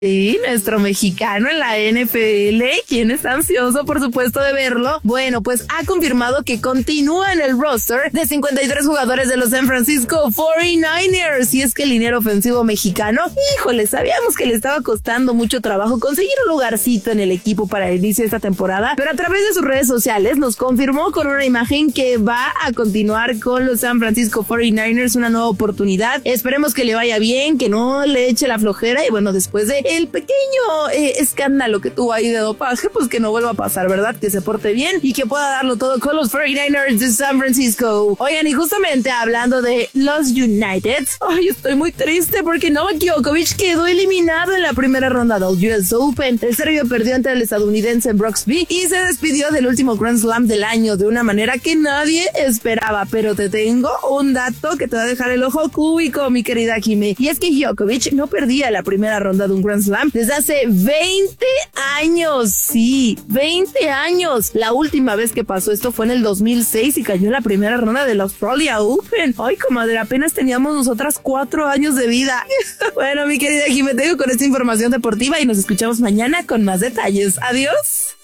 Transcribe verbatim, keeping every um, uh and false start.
Sí, nuestro mexicano en la N F L, ¿quién está ansioso, por supuesto, de verlo? Bueno, pues ha confirmado que continúa en el roster de cincuenta y tres jugadores de los San Francisco cuarenta y nueve ers. Y es que el liniero ofensivo mexicano, híjole, sabíamos que le estaba costando mucho trabajo conseguir un lugarcito en el equipo para el inicio de esta temporada, pero a través de sus redes sociales nos confirmó con una imagen que va a continuar con los San Francisco cuarenta y nueve ers, una nueva oportunidad. Esperemos que le vaya bien, que no le eche la flojera y bueno, después de el pequeño eh, escándalo que tuvo ahí de dopaje, pues que no vuelva a pasar, ¿verdad? Que se porte bien y que pueda darlo todo con los cuarenta y nueve ers de San Francisco. Oigan, y justamente hablando de los United, ay, estoy muy triste porque Novak Djokovic quedó eliminado en la primera ronda del U S Open. El serbio perdió ante el estadounidense Brooksby y se despidió del último Grand Slam del año de una manera que nadie esperaba, pero te tengo un dato que te va a dejar el ojo cúbico, mi querida Jimé, y es que Djokovic no perdía la primera ronda de un Grand Slam desde hace veinte años, sí, veinte años. La última vez que pasó esto fue en el dos mil seis y cayó en la primera ronda del Australia Open. Ay, comadre, apenas teníamos nosotras cuatro años de vida. Bueno, mi querida Jimé, te dejo con esta información deportiva y nos escuchamos mañana con más detalles. Adiós.